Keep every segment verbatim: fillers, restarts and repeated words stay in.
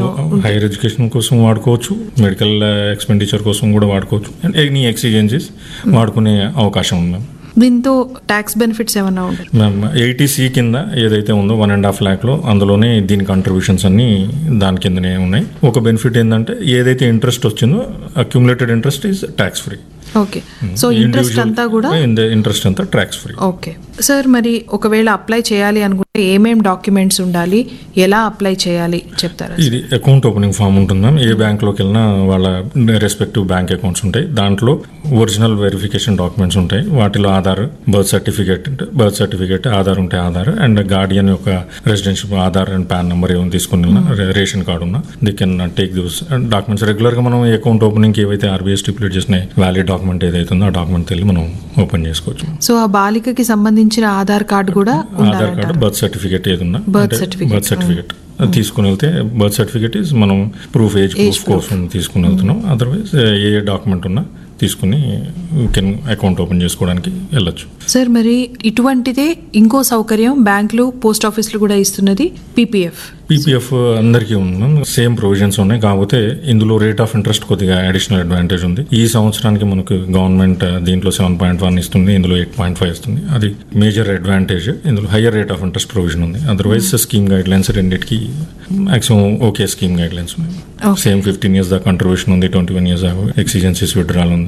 Higher education కోసం వాడుకోవచ్చు, medical expenditure కోసం కూడా వాడుకోవచ్చు, అండ్ ఎనీ ఎక్స్చేంజెస్ వాడుకునే అవకాశం ఉంది. దీంతో ట్యాక్స్ బెనిఫిట్స్ ఏమన్నా ఉంటాయి మ్యామ్? ఎయిటీ సి కింద ఏదైతే ఉందో వన్ అండ్ హాఫ్ ల్యాక్ లో అందులోనే దీని కంట్రిబ్యూషన్స్ అన్ని దాని కిందనే ఉన్నాయి. ఒక బెనిఫిట్ ఏంటంటే ఏదైతే ఇంట్రెస్ట్ వచ్చిందో accumulated interest is tax free. Okay, so interest అంతా కూడా ఇంట్రెస్ట్ అంతా ట్యాక్స్ ఫ్రీ. ఓకే సార్, మరి ఒకవేళ అప్లై చేయాలి అనుకుంటే ఏమేం డాక్యుమెంట్స్ ఉండాలి, ఎలా అప్లై చేయాలి చెప్తారా? ఇది అకౌంట్ ఓపెనింగ్ ఫామ్ ఉంటుంది మ్యామ్. ఏ బ్యాంక్లోకి వెళ్ళినా వాళ్ళ రెస్పెక్టివ్ బ్యాంక్ అకౌంట్స్ ఉంటాయి. దాంట్లో ఒరిజినల్ వెరిఫికేషన్ డాక్యుమెంట్స్ ఉంటాయి. వాటిలో Aadhaar, birth certificate birth certificate Aadhaar ఉంటే ఆధార్, అండ్ గార్డియన్ యొక్క residential Aadhaar and pan number ఏమైనా తీసుకుని రేషన్ కార్డు ఉన్నా they can take this documents. Regular గా మనం అకౌంట్ ఓపెనింగ్ ఏవైతే ఆర్బీఐ స్టిపులేట్ చేసిన వ్యాలిడ్ డాక్యుమెంట్ ఏదైతుందో ఆ డాక్యుమెంట్ తెలిసి మనం ఓపెన్ చేసుకోవచ్చు. సో ఆ బాలికకి సంబంధించిన ఆధార్ కార్డు కూడా ఆధార్ కార్డు, బర్త్ సర్టిఫికేట్ ఏదన్నా, బర్త్ సర్టిఫికేట్ బర్త్ సర్టిఫికేట్ తీసుకుని వెళ్తే బర్త్ సర్టిఫికేట్ ఈజ్ మనం ప్రూఫ్ ఏజ్ ప్రూఫ్ కోసం తీసుకుని వెళ్తున్నాం. అదర్వైజ్ ఏ ఏ డాక్యుమెంట్ ఉన్నా తీసుకుని కెన్ అకౌంట్ ఓపెన్ చేసుకోవడానికి వెళ్ళొచ్చు. సార్, మరి ఇటువంటిదే ఇంకో సౌకర్యం బ్యాంకులు, పోస్ట్ ఆఫీసులు కూడా ఇస్తున్నది పీపీఎఫ్. పీపీఎఫ్ అందరికీ ఉంది, సేమ్ ప్రొవిజన్స్ ఉన్నాయి. కాకపోతే ఇందులో రేట్ ఆఫ్ ఇంట్రెస్ట్ కొద్దిగా అడిషనల్ అడ్వాంటేజ్ ఉంది. ఈ సంవత్సరానికి మనకు గవర్నమెంట్ దీంట్లో సెవెన్ పాయింట్ వన్ ఇస్తుంది, ఇందులో ఎయిట్ పాయింట్ ఫైవ్ ఇస్తుంది. అది మేజర్ అడ్వాంటేజ్. ఇందులో higher rate of interest provision ఉంది. అదర్వైజ్ స్కీమ్ గైడ్ లైన్స్ రెండింటికి maximum okay scheme guide lines ఉన్నాయి. సేమ్ ఫిఫ్టీన్ ఇయర్స్ దాకా కంట్రిబ్యూషన్ ఉంది, ట్వంటీ వన్ ఇయర్స్ దాకా ఎక్సిజెన్సీస్ విత్డ్రాల్ ఉంది.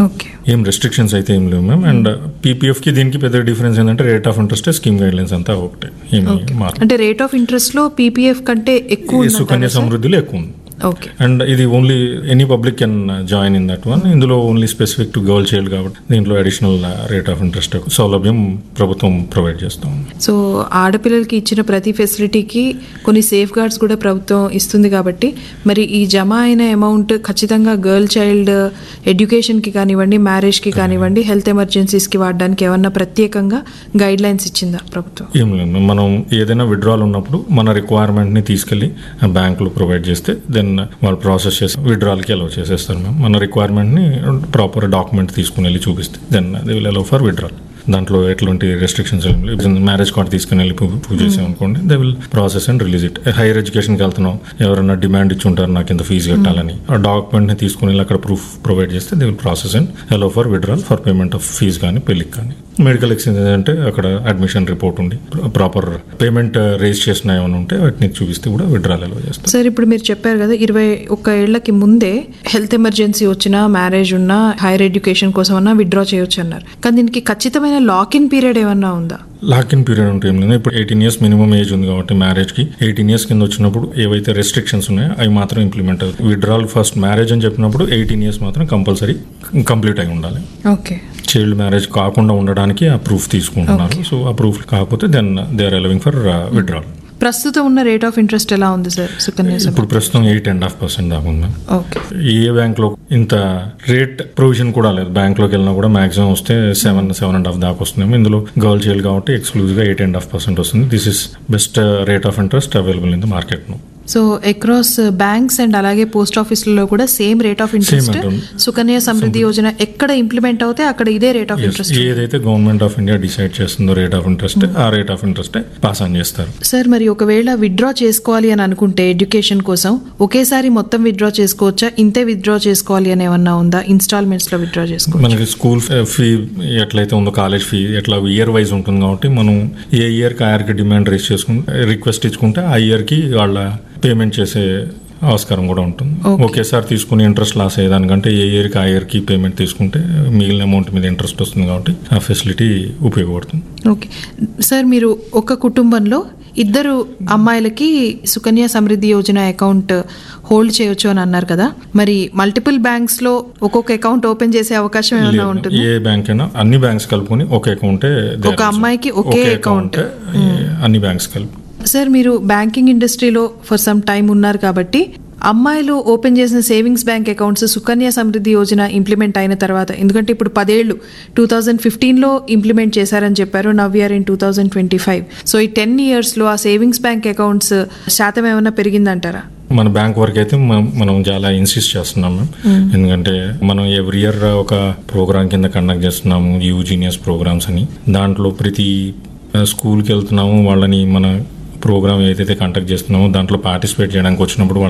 ఏం రెస్ట్రిక్షన్స్ అయితే ఏం లేవు మ్యామ్. అండ్ పీపీఎఫ్ కి దీనికి పెద్ద డిఫరెన్స్ ఏంటంటే rate of interest, scheme guide lines అంతా ఒకటే. అంటే రేట్ ఆఫ్ ఇంట్రెస్ట్ లో పీపీఎఫ్ కంటే ఎక్కువ, సుకన్య సమృద్ధిలో ఎక్కువ ఉంది. ఓకే, అండ్ ఇది only any public can join in that one. ఇందులో only specific to girl child కాబట్టి దీంట్లో అడిషనల్ రేట్ ఆఫ్ ఇంట్రెస్ట్ సౌలభ్యం ప్రభుత్వం ప్రొవైడ్ చేస్తాం. సో ఆడపిల్లలకి ఇచ్చిన ప్రతి ఫెసిలిటీకి కొన్ని సేఫ్ గార్డ్స్ కూడా ప్రభుత్వం ఇస్తుంది కాబట్టి మరి ఈ జమ అయిన అమౌంట్ ఖచ్చితంగా గర్ల్ చైల్డ్ ఎడ్యుకేషన్కి కానివ్వండి, మ్యారేజ్కి కానివ్వండి, హెల్త్ ఎమర్జెన్సీస్కి వాడడానికి ఏమన్నా ప్రత్యేకంగా గైడ్ లైన్స్ ఇచ్చిందా ప్రభుత్వం? ఏం లేదు, మనం ఏదైనా విత్డ్రాల్ ఉన్నప్పుడు మన రిక్వైర్మెంట్ని తీసుకెళ్లి బ్యాంకులు ప్రొవైడ్ చేస్తే దెన్ వాళ్ళు ప్రాసెస్ చేసి విత్డ్రాల్కి అలౌ చేసేస్తారు. మేము మన రిక్వైర్మెంట్ని ప్రాపర్ డాక్యుమెంట్ తీసుకుని వెళ్ళి చూపిస్తే then they will allow for withdrawal. దాంట్లో ఎటువంటి రెస్ట్రిక్షన్స్ ఏం లేవు. మ్యారేజ్ కార్డ్ తీసుకుని వెళ్ళి పూజ చేసాం అనుకోండి, they will process and release it. Hire ఎడ్యుకేషన్కి వెళ్తున్నాం, ఎవరైనా డిమాండ్ ఇచ్చి ఉంటారు నాకు ఇంత ఫీజు కట్టాలని, ఆ డాక్యుమెంట్ని తీసుకుని వెళ్ళి అక్కడ ప్రూఫ్ ప్రొవైడ్ చేస్తే they will process and allow for withdrawal for payment of fee కానీ పెళ్లికి కానీ. మెడికల్ ఎక్స్చేంజ్ అంటే అక్కడ అడ్మిషన్ రిపోర్ట్ ఉండి ప్రాపర్ పేమెంట్ రేజ్ చేసిన ఏమైనా ఉంటే వాటిని చూపిస్తే కూడా విత్డ్రాల్ అలౌ చేస్తారు. సార్, ఇప్పుడు మీరు చెప్పారు కదా ఇరవై ఒక్క ఏళ్లకి ముందే హెల్త్ ఎమర్జెన్సీ వచ్చినా, మ్యారేజ్ ఉన్నా, హైయర్ ఎడ్యుకేషన్ కోసం అన్నా విత్డ్రా చేయొచ్చు అన్నారు. కానీ దీనికి ఖచ్చితమైన లాక్ ఇన్ పీరియడ్ ఏమన్నా ఉందా? లాక్ ఇన్ పీరియడ్ ఉంటే ఏం లేదు. ఇప్పుడు ఎయిటీన్ ఇయర్స్ మినిమం ఏజ్ ఉంది కాబట్టి మ్యారేజ్ కి ఎయిటీన్ ఇయర్స్ కింద వచ్చినప్పుడు ఏవైతే రెస్ట్రిక్షన్స్ ఉన్నాయో అవి మాత్రం ఇంప్లిమెంట్ అవుతాయి. విత్డ్రాల్ ఫస్ట్ మ్యారేజ్ అని చెప్పినప్పుడు ఎయిటీన్ ఇయర్స్ మాత్రం కంపల్సరీ కంప్లీట్ అయి ఉండాలి. ఓకే, చైల్డ్ మ్యారేజ్ కాకుండా ఉండడానికి ఆ ప్రూఫ్ తీసుకుంటున్నారు. సో ఆ ప్రూఫ్ కాకపోతే then they are allowing for withdrawal. ప్రస్తుతం ఉన్న రేట్ ఆఫ్ ఇంట్రెస్ట్ ఎలా ఉంది సార్ సుకన్య? ఇప్పుడు ప్రస్తుతం ఎయిట్ అండ్ హాఫ్ పర్సెంట్ దాకా ఉంది. ఓకే, ఏ బ్యాంక్ లో ఇంత రేట్ ప్రొవిజన్ కూడా లేదు. బ్యాంక్ లోకి వెళ్ళినా కూడా మాక్సిమం వస్తే సెవెన్ సెవెన్ అండ్ హాఫ్ దాకా వస్తుంది. ఇందులో గర్ల్ చైల్డ్ కాబట్టి ఎక్స్క్లూజివ్ గా ఎయిట్ అండ్ హాఫ్ పర్సెంట్ వస్తుంది. This is best rate of interest available in the market no. So across banks and అలాగే పోస్ట్ ఆఫీసులలో కూడా same rate of interest Sukanya Samriddhi Yojana ఎక్కడ implement అవుతే అక్కడ ఇదే రేట్ ఆఫ్ ఇంట్రెస్ట్. ఏదైతే గవర్నమెంట్ ఆఫ్ ఇండియా డిసైడ్ చేస్తుందో rate of interest, ఆ rate of interest pass on చేస్తారు. సార్, మరి ఒకవేళ విత్డ్రా చేసుకోవాలి అని అనుకుంటే ఎడ్యుకేషన్ కోసం ఒకేసారి మొత్తం విత్డ్రా చేసుకోవచ్చా? ఇంతే విత్డ్రా చేసుకోవాలి అని ఏమన్నా ఉందా? ఇన్స్టాల్మెంట్స్ లో విత్డ్రా చేసుకోవచ్చు? మనకి స్కూల్ ఫీ ఎట్లయితే ఉందో కాలేజ్ ఫీ ఎట్లా ఇయర్ వైజ్ ఉంటుంది కాబట్టి మనం ఏ ఇయర్ కి ఆ ఇయర్ కి డిమాండ్ రేస్ చేసుకుంటే రిక్వెస్ట్ ఇచ్చుకుంటే ఆ ఇయర్ కి వాళ్ళ పేమెంట్ చేసే ఆస్కారం కూడా ఉంటుంది. ఒకేసారి తీసుకుని ఇంట్రెస్ట్ లాస్ అయ్యేదానికంటే ఏ ఇయర్కి ఆ ఇయర్కి పేమెంట్ తీసుకుంటే మిగిలిన అమౌంట్ మీద ఇంట్రెస్ట్ వస్తుంది కాబట్టి ఆ ఫెసిలిటీ ఉపయోగపడుతుంది. ఓకే సార్, మీరు ఒక కుటుంబంలో ఇద్దరు అమ్మాయిలకి సుకన్య సమృద్ధి యోజన అకౌంట్ హోల్డ్ చేయొచ్చు అని అన్నారు కదా, మరి మల్టిపుల్ బ్యాంక్స్ లో ఒక్కొక్క అకౌంట్ ఓపెన్ చేసే అవకాశం ఏమైనా ఉంటుంది? ఏ బ్యాంక్ అయినా అన్ని బ్యాంక్స్ కలుపుకొని ఒక అకౌంటే, ఒక అమ్మాయికి ఒకే అకౌంట్ అన్ని బ్యాంక్స్ కలుపు. సార్, మీరు బ్యాంకింగ్ ఇండస్ట్రీలో ఫర్ సమ్ టైం ఉన్నారు కాబట్టి అమ్మాయిలు ఓపెన్ చేసిన savings bank accounts Sukanya Samriddhi Yojana implement అయిన తర్వాత, ఎందుకంటే ఇప్పుడు పదేళ్లు టూ థౌజండ్ ఫిఫ్టీన్లో ఇంప్లిమెంట్ చేశారని చెప్పారు, now year in two thousand twenty five so ఈ టెన్ ఇయర్స్లో ఆ సేవింగ్స్ బ్యాంక్ అకౌంట్స్ శాతం ఏమైనా పెరిగిందంటారా? మన బ్యాంక్ వరకు అయితే మనం చాలా ఇన్సిస్ట్ చేస్తున్నాం మ్యామ్. ఎందుకంటే మనం ఎవ్రీ ఇయర్ ఒక ప్రోగ్రామ్ కింద కండక్ట్ చేస్తున్నాము, యూజీనియస్ ప్రోగ్రామ్స్ అని. దాంట్లో ప్రతి స్కూల్కి వెళ్తున్నాము, వాళ్ళని మన ప్రోగ్రామ్ ఏదైతే కండక్ట్ చేస్తున్నామో దాంట్లో పార్టిసిపేట్ చేయడానికి వచ్చినప్పుడు